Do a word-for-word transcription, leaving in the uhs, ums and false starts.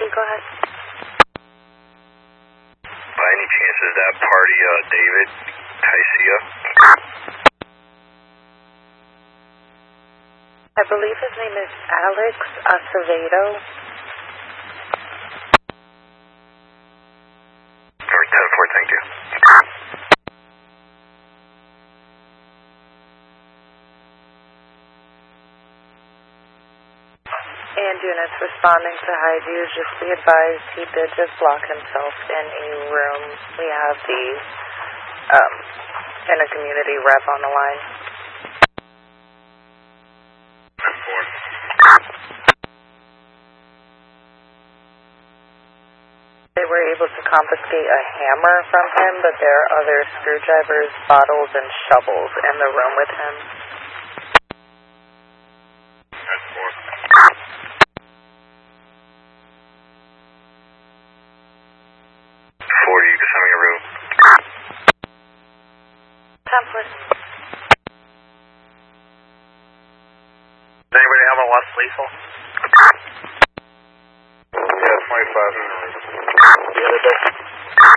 party, go ahead. By any chance is that party uh, David Tycia? I believe his name is Alex Acevedo. Or ten four, thank you. And units responding to hide use, just be advised he did just lock himself in a room. We have the um, intercommunity rep on the line. ten four. They were able to confiscate a hammer from him, but there are other screwdrivers, bottles, and shovels in the room with him. ten four. four, you just having a room. ten four. Does anybody have a less lethal? Yeah, twenty-five. The other day.